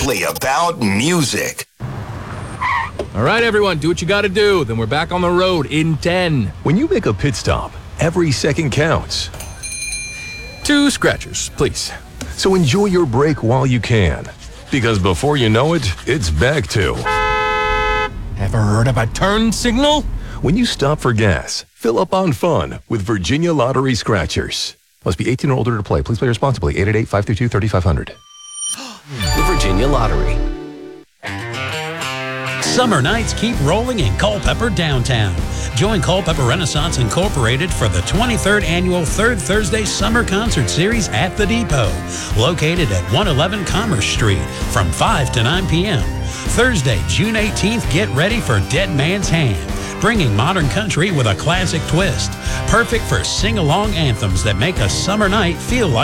simply about music. All right, everyone, do what you got to do. Then we're back on the road in 10. When you make a pit stop, every second counts. 2 scratchers, please. So enjoy your break while you can. Because before you know it, it's back to... Ever heard of a turn signal? When you stop for gas, fill up on fun with Virginia Lottery Scratchers. Must be 18 or older to play. Please play responsibly. 888-532-3500. The Virginia Lottery. Summer nights keep rolling in Culpeper downtown. Join Culpeper Renaissance Incorporated for the 23rd annual Third Thursday Summer Concert Series at the Depot, located at 111 Commerce Street from 5 to 9 p.m. Thursday, June 18th, get ready for Dead Man's Hand, bringing modern country with a classic twist. Perfect for sing-along anthems that make a summer night feel like